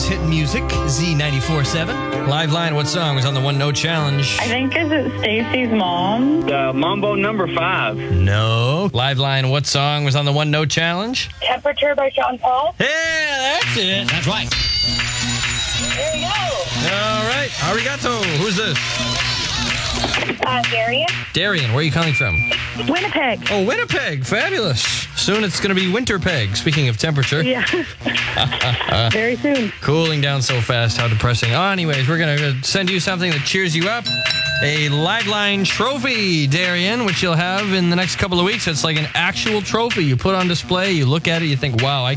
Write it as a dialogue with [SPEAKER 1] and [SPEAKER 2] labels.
[SPEAKER 1] Always hit music, Z94.7. Live line, what song was on the One Note Challenge?
[SPEAKER 2] I think, is it Stacy's mom?
[SPEAKER 3] Mambo number 5.
[SPEAKER 1] No. Live line, what song was on the One Note Challenge?
[SPEAKER 2] Temperature by Sean Paul.
[SPEAKER 1] Yeah, that's it. That's right.
[SPEAKER 2] There you go.
[SPEAKER 1] All right. Arigato. Who's this?
[SPEAKER 2] Darian.
[SPEAKER 1] Darian, where are you calling from?
[SPEAKER 2] Winnipeg.
[SPEAKER 1] Oh, Winnipeg. Fabulous. Soon it's going to be Winterpeg, speaking of temperature.
[SPEAKER 2] Yeah. Very soon.
[SPEAKER 1] Cooling down so fast. How depressing. Oh, anyways, we're going to send you something that cheers you up. A Lagline trophy, Darian, which you'll have in the next couple of weeks. It's like an actual trophy you put on display. You look at it, you think, wow, I